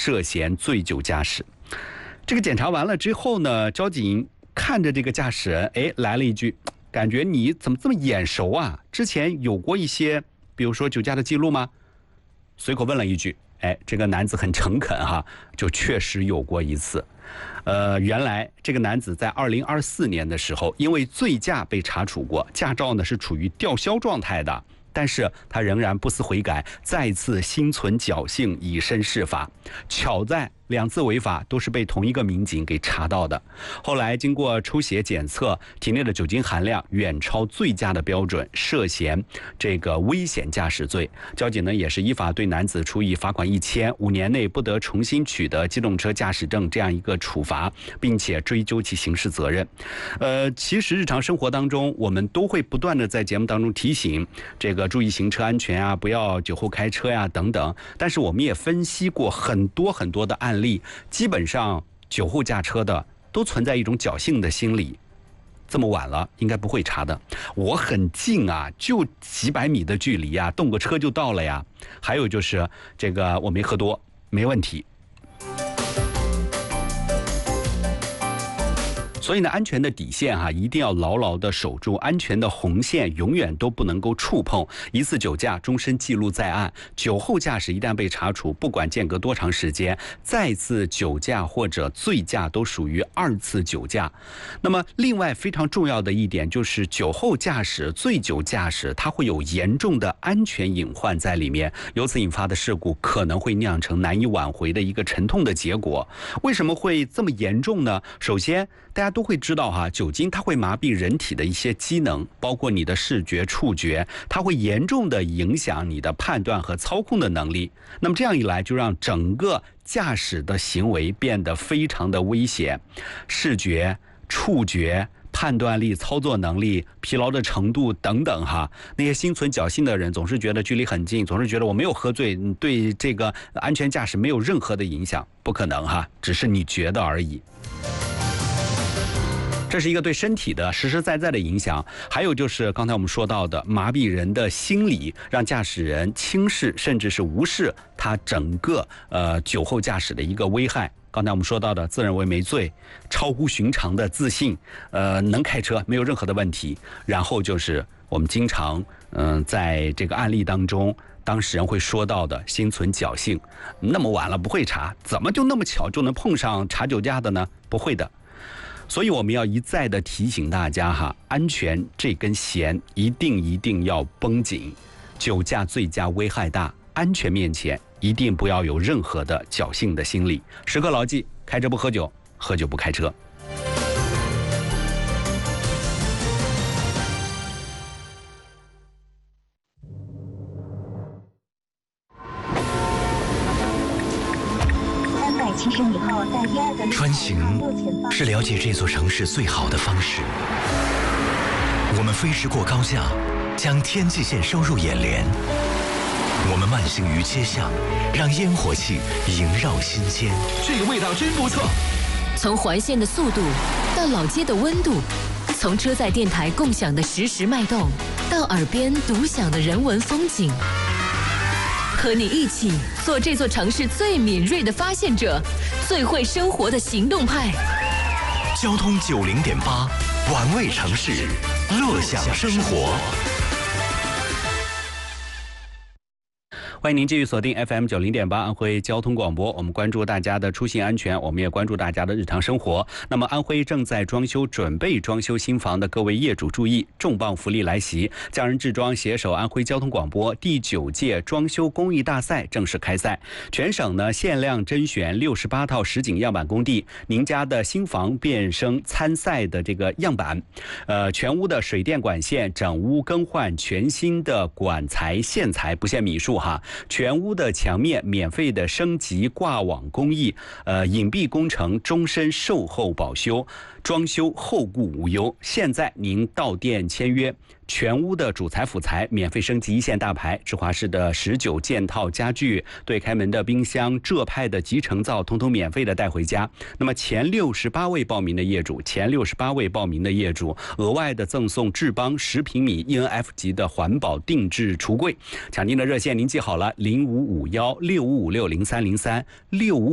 涉嫌醉酒驾驶。这个检查完了之后呢，交警看着这个驾驶人，来了一句：“感觉你怎么这么眼熟啊？之前有过一些，比如说酒驾的记录吗？”随口问了一句，这个男子很诚恳哈，就确实有过一次。原来这个男子在2024年的时候，因为醉驾被查处过，驾照呢是处于吊销状态的。但是他仍然不思悔改，再次心存侥幸，以身试法。巧在2次违法都是被同一个民警给查到的。后来经过抽血检测，体内的酒精含量远超醉驾的标准，涉嫌这个危险驾驶罪。交警呢也是依法对男子处以罚款1000，5年内不得重新取得机动车驾驶证这样一个处罚，并且追究其刑事责任。其实日常生活当中，我们都会不断的在节目当中提醒这个注意行车安全啊，不要酒后开车呀等等。但是我们也分析过很多的案例，基本上酒后驾车的都存在一种侥幸的心理，这么晚了应该不会查的，我很近啊，就几百米的距离啊，动个车就到了呀。还有就是这个我没喝多，没问题。所以呢，安全的底线一定要牢牢的守住，安全的红线永远都不能够触碰。一次酒驾，终身记录在案；酒后驾驶一旦被查处，不管间隔多长时间，再次酒驾或者醉驾都属于2次酒驾。那么，另外非常重要的一点就是，酒后驾驶、醉酒驾驶，它会有严重的安全隐患在里面，由此引发的事故可能会酿成难以挽回的一个沉痛的结果。为什么会这么严重呢？首先，大家都会知道酒精它会麻痹人体的一些机能，包括你的视觉、触觉，它会严重的影响你的判断和操控的能力。那么这样一来，就让整个驾驶的行为变得非常的危险，视觉、触觉、判断力、操作能力、疲劳的程度等等那些心存侥幸的人总是觉得距离很近，总是觉得我没有喝醉，对这个安全驾驶没有任何的影响。不可能只是你觉得而已。这是一个对身体的实实在在的影响。还有就是刚才我们说到的麻痹人的心理，让驾驶人轻视甚至是无视他整个酒后驾驶的一个危害。刚才我们说到的自认为没醉，超乎寻常的自信，能开车没有任何的问题。然后就是我们经常在这个案例当中，当事人会说到的心存侥幸，那么晚了不会查，怎么就那么巧就能碰上查酒驾的呢？不会的。所以我们要一再的提醒大家安全这根弦一定要绷紧。酒驾、醉驾危害大，安全面前一定不要有任何的侥幸的心理，时刻牢记：开车不喝酒，喝酒不开车。 穿行是了解这座城市最好的方式。我们飞驰过高架，将天际线收入眼帘。我们慢行于街巷，让烟火气萦绕心间。 这个味道真不错。 从环线的速度到老街的温度，从车载电台共享的实时脉动，到耳边独享的人文风景。和你一起做这座城市最敏锐的发现者，最会生活的行动派。 交通90.8，玩味城市，乐享生活。 欢迎您继续锁定 FM 90.8安徽交通广播，我们关注大家的出行安全，我们也关注大家的日常生活。那么安徽正在装修、准备装修新房的各位业主注意，重磅福利来袭！匠人制装携手安徽交通广播第9届装修工艺大赛正式开赛，全省呢限量甄选68套实景样板工地，您家的新房变声参赛的这个样板，全屋的水电管线整屋更换全新的管材线材，不限米数全屋的墙面免费的升级挂网工艺，隐蔽工程终身售后保修，装修后顾无忧。现在您到店签约，全屋的主材辅材免费升级1线大牌，芝华士的19件套家具，对开门的冰箱，浙派的集成灶，统统免费的带回家。那么前68位报名的业主，额外的赠送智邦10平米 ENF 级的环保定制橱柜。抢订的热线您记好了，05516556030365